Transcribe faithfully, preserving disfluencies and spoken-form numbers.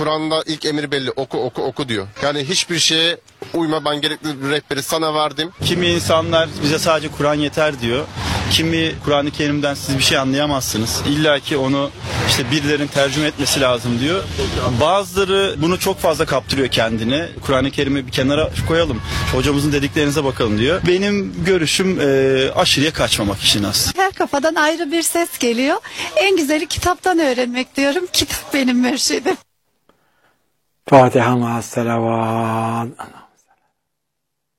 Kur'an'da ilk emir belli. Oku oku oku diyor. Yani hiçbir şeye uyma, ben gerekli rehberi sana verdim. Kimi insanlar bize sadece Kur'an yeter diyor. Kimi Kur'an-ı Kerim'den siz bir şey anlayamazsınız. İlla ki onu işte birilerinin tercüme etmesi lazım diyor. Bazıları bunu çok fazla kaptırıyor kendine. Kur'an-ı Kerim'i bir kenara koyalım. Hocamızın dediklerinize bakalım diyor. Benim görüşüm e, aşırıya kaçmamak için az. Her kafadan ayrı bir ses geliyor. En güzeli kitaptan öğrenmek diyorum. Kitap benim mürşidim. Fatiha ma'as salavat.